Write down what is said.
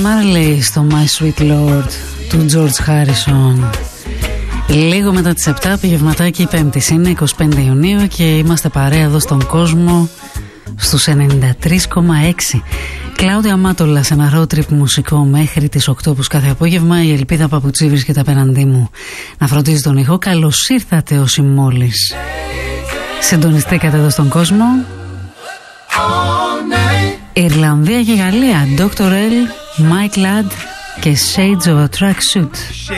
Marley στο My Sweet Lord του George Harrison. Λίγο μετά τις 7, απογευματάκι Πέμπτης είναι 25 Ιουνίου και είμαστε παρέα εδώ στον κόσμο στους 93,6. Κλάουδια Μάτολα σε ένα road trip μουσικό μέχρι τις 8 όπως κάθε απόγευμα. Η Ελπίδα Παπουτσί βρίσκεται απέναντί μου να φροντίζει τον ήχο. Καλώς ήρθατε όσοι μόλις συντονιστήκατε εδώ στον κόσμο. Ιρλανδία και Γαλλία, Dr. L, Mike Ladd και Shades of a Tracksuit.